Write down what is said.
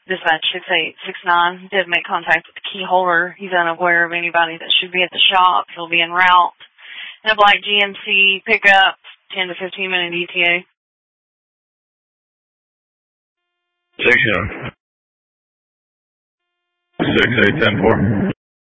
Dispatch 6869 did make contact with the key holder. He's unaware of anybody that should be at the shop. He'll be en route. In a black GMC pickup, 10 to 15 minute ETA. Station 6810-4.